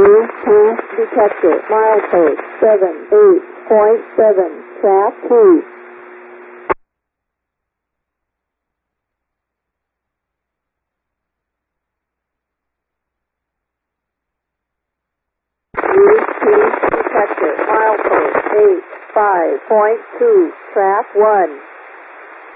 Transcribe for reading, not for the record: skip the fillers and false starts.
U2 detector, milepost 78.7, track 2. U2 detector, milepost 85.2, track 1.